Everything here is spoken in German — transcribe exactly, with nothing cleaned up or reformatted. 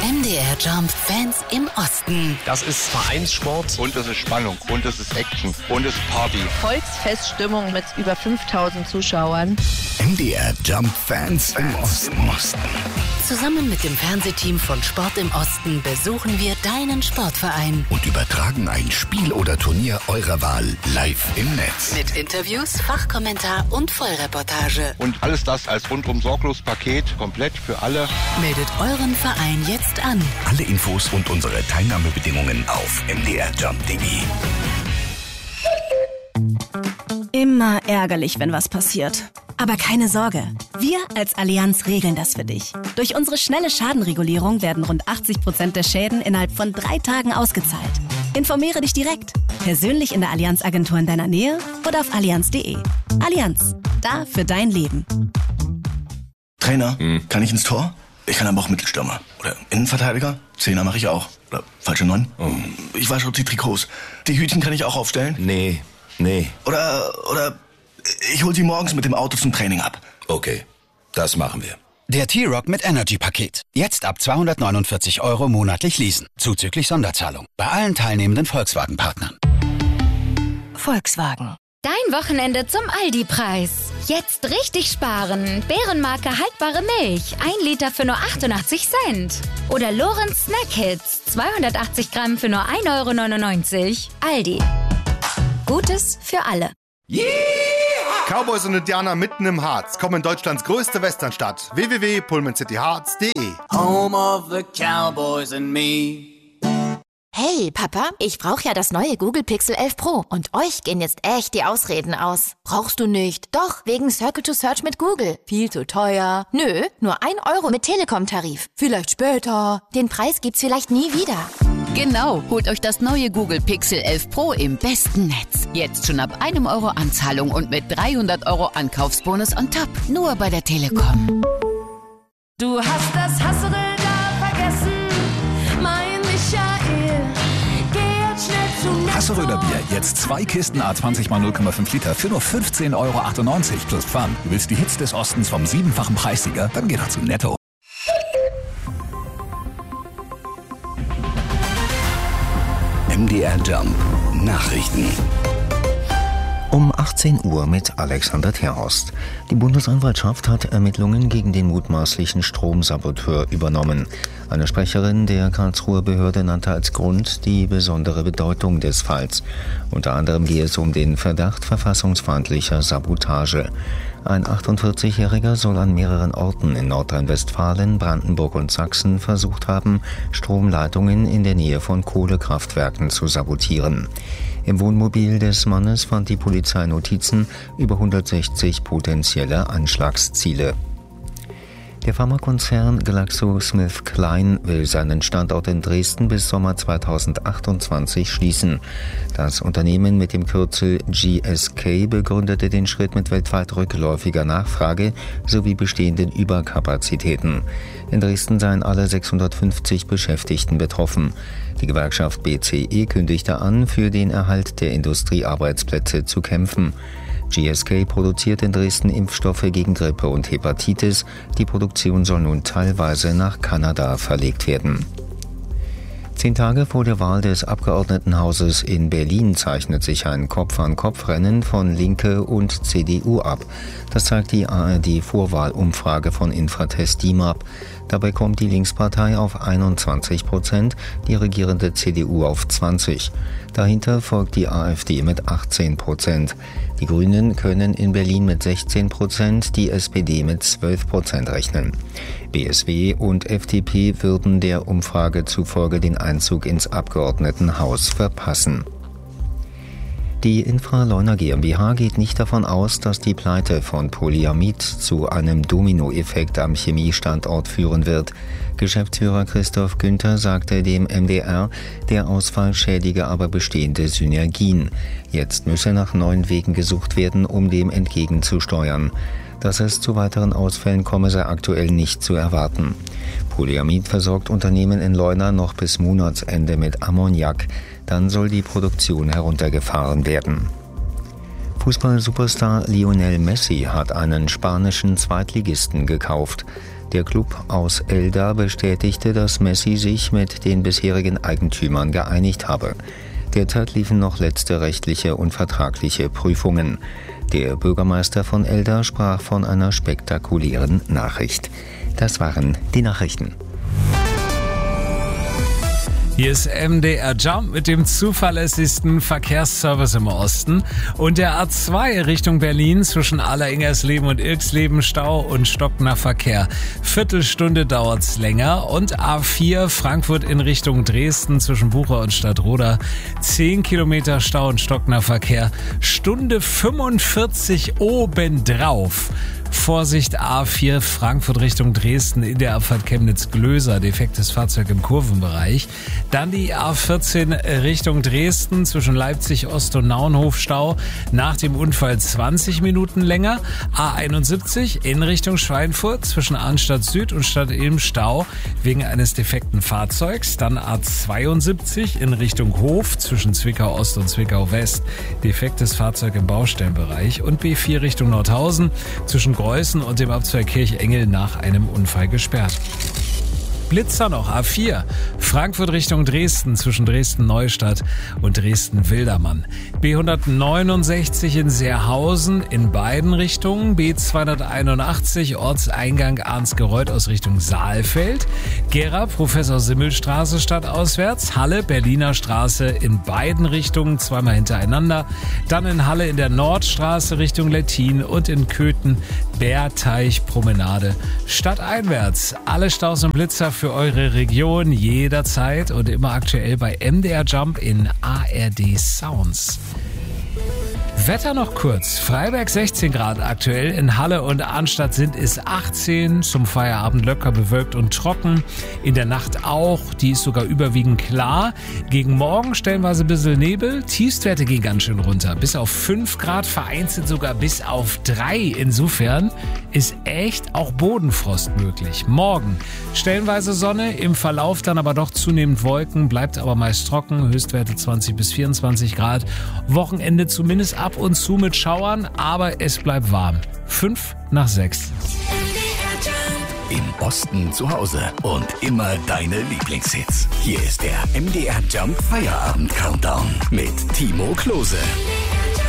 M D R Jump Fans im Osten. Das ist Vereinssport. Und es ist Spannung. Und es ist Action. Und es ist Party. Volksfeststimmung mit über fünftausend Zuschauern. M D R Jump Fans im Osten. Zusammen mit dem Fernsehteam von Sport im Osten besuchen wir deinen Sportverein. Und übertragen ein Spiel oder Turnier eurer Wahl live im Netz. Mit Interviews, Fachkommentar und Vollreportage. Und alles das als rundum sorglos Paket, komplett für alle. Meldet euren Verein jetzt an. Alle Infos und unsere Teilnahmebedingungen auf m d r jump punkt d e. Immer ärgerlich, wenn was passiert. Aber keine Sorge, wir als Allianz regeln das für dich. Durch unsere schnelle Schadenregulierung werden rund achtzig Prozent der Schäden innerhalb von drei Tagen ausgezahlt. Informiere dich direkt, persönlich in der Allianz-Agentur in deiner Nähe oder auf allianz punkt d e. Allianz, da für dein Leben. Trainer, hm. kann ich ins Tor? Ich kann aber auch Mittelstürmer. Oder Innenverteidiger? Zehner mache ich auch. Oder falsche Neun? Oh. Ich wasche die Trikots. Die Hütchen kann ich auch aufstellen? Nee, nee. Oder, oder ich hol sie morgens mit dem Auto zum Training ab. Okay, das machen wir. Der T-Rock mit Energy-Paket. Jetzt ab zweihundertneunundvierzig Euro monatlich leasen. Zuzüglich Sonderzahlung. Bei allen teilnehmenden Volkswagen-Partnern. Volkswagen. Dein Wochenende zum Aldi-Preis. Jetzt richtig sparen. Bärenmarke haltbare Milch. ein Liter für nur achtundachtzig Cent. Oder Lorenz Snack Hits. zweihundertachtzig Gramm für nur ein Euro neunundneunzig. Aldi. Gutes für alle. Yeah! Cowboys und Indianer mitten im Harz kommen in Deutschlands größte Westernstadt. w w w punkt pullman city harz punkt d e. Home of the Cowboys and me. Hey, Papa, ich brauche ja das neue Google Pixel elf Pro und euch gehen jetzt echt die Ausreden aus. Brauchst du nicht? Doch, wegen Circle to Search mit Google. Viel zu teuer. Nö, nur ein Euro mit Telekom-Tarif. Vielleicht später. Den Preis gibt's vielleicht nie wieder. Genau, holt euch das neue Google Pixel elf Pro im besten Netz. Jetzt schon ab einem Euro Anzahlung und mit dreihundert Euro Ankaufsbonus on top. Nur bei der Telekom. Du hast das Hassel da vergessen, mein Michael. Geh jetzt schnell zu Netto. Hasseröder Bier, jetzt zwei Kisten A zwanzig mal null Komma fünf Liter für nur fünfzehn Euro achtundneunzig plus Pfand. Du willst die Hits des Ostens vom siebenfachen Preissieger? Dann geh doch zu Netto. M D R Jump Nachrichten. Um achtzehn Uhr mit Alexander Terhorst. Die Bundesanwaltschaft hat Ermittlungen gegen den mutmaßlichen Stromsaboteur übernommen. Eine Sprecherin der Karlsruher Behörde nannte als Grund die besondere Bedeutung des Falls. Unter anderem gehe es um den Verdacht verfassungsfeindlicher Sabotage. Ein achtundvierzigjähriger soll an mehreren Orten in Nordrhein-Westfalen, Brandenburg und Sachsen versucht haben, Stromleitungen in der Nähe von Kohlekraftwerken zu sabotieren. Im Wohnmobil des Mannes fand die Polizei Notizen über hundertsechzig potenzielle Anschlagsziele. Der Pharmakonzern GlaxoSmithKline will seinen Standort in Dresden bis Sommer zweitausendachtundzwanzig schließen. Das Unternehmen mit dem Kürzel G S K begründete den Schritt mit weltweit rückläufiger Nachfrage sowie bestehenden Überkapazitäten. In Dresden seien alle sechshundertfünfzig Beschäftigten betroffen. Die Gewerkschaft B C E kündigte an, für den Erhalt der Industriearbeitsplätze zu kämpfen. G S K produziert in Dresden Impfstoffe gegen Grippe und Hepatitis. Die Produktion soll nun teilweise nach Kanada verlegt werden. Zehn Tage vor der Wahl des Abgeordnetenhauses in Berlin zeichnet sich ein Kopf-an-Kopf-Rennen von Linke und C D U ab. Das zeigt die A R D-Vorwahlumfrage von Infratest DIMAP. Dabei kommt die Linkspartei auf einundzwanzig Prozent, die regierende C D U auf zwanzig. Dahinter folgt die AfD mit achtzehn Prozent. Die Grünen können in Berlin mit sechzehn Prozent, die S P D mit zwölf Prozent rechnen. B S W und F D P würden der Umfrage zufolge den Einzug ins Abgeordnetenhaus verpassen. Die Infra-Leuna GmbH geht nicht davon aus, dass die Pleite von Polyamid zu einem Dominoeffekt am Chemiestandort führen wird. Geschäftsführer Christoph Günther sagte dem M D R, der Ausfall schädige aber bestehende Synergien. Jetzt müsse nach neuen Wegen gesucht werden, um dem entgegenzusteuern. Dass es zu weiteren Ausfällen komme, sei aktuell nicht zu erwarten. Polyamid versorgt Unternehmen in Leuna noch bis Monatsende mit Ammoniak. Dann soll die Produktion heruntergefahren werden. Fußball-Superstar Lionel Messi hat einen spanischen Zweitligisten gekauft. Der Club aus Elda bestätigte, dass Messi sich mit den bisherigen Eigentümern geeinigt habe. Derzeit liefen noch letzte rechtliche und vertragliche Prüfungen. Der Bürgermeister von Elda sprach von einer spektakulären Nachricht. Das waren die Nachrichten. Hier ist M D R Jump mit dem zuverlässigsten Verkehrsservice im Osten und der A zwei Richtung Berlin zwischen Aller-Ingersleben und Ilksleben Stau und stockender Verkehr. Viertelstunde dauert's länger und A vier Frankfurt in Richtung Dresden zwischen Bucha und Stadtroda. zehn Kilometer Stau und stockender Verkehr. Stunde fünfundvierzig obendrauf. Vorsicht A vier Frankfurt Richtung Dresden in der Abfahrt Chemnitz-Glöser, defektes Fahrzeug im Kurvenbereich. Dann die A vierzehn Richtung Dresden zwischen Leipzig Ost und Naunhof Stau, nach dem Unfall zwanzig Minuten länger. A einundsiebzig in Richtung Schweinfurt zwischen Arnstadt Süd und Stadt Ilm Stau wegen eines defekten Fahrzeugs. Dann A zweiundsiebzig in Richtung Hof zwischen Zwickau Ost und Zwickau West, defektes Fahrzeug im Baustellenbereich. Und B vier Richtung Nordhausen zwischen Greußen und dem Abzweig Kirchengel nach einem Unfall gesperrt. Blitzer noch, A vier, Frankfurt Richtung Dresden zwischen Dresden-Neustadt und Dresden-Wildermann. B hundertneunundsechzig in Seerhausen in beiden Richtungen. B zweihunderteinundachtzig Ortseingang Arnsgereuth aus Richtung Saalfeld. Gera, Professor-Simmel-Straße stadtauswärts. Halle, Berliner Straße in beiden Richtungen, zweimal hintereinander. Dann in Halle in der Nordstraße Richtung Lettin und in Köthen Bärteich-Promenade stadteinwärts. Alle Staus und Blitzer für eure Region jederzeit und immer aktuell bei M D R Jump in A R D Sounds. Wetter noch kurz. Freiberg sechzehn Grad aktuell, in Halle und Arnstadt sind es achtzehn, zum Feierabend locker bewölkt und trocken. In der Nacht auch, die ist sogar überwiegend klar. Gegen Morgen stellenweise ein bisschen Nebel, Tiefstwerte gehen ganz schön runter. Bis auf fünf Grad, vereinzelt sogar bis auf drei. Insofern ist echt auch Bodenfrost möglich. Morgen stellenweise Sonne, im Verlauf dann aber doch zunehmend Wolken, bleibt aber meist trocken, Höchstwerte zwanzig bis vierundzwanzig Grad. Wochenende zumindest ab und zu mit Schauern, aber es bleibt warm. Fünf nach sechs. Im Osten zu Hause und immer deine Lieblingshits. Hier ist der M D R Jump Feierabend Countdown mit Timo Klose.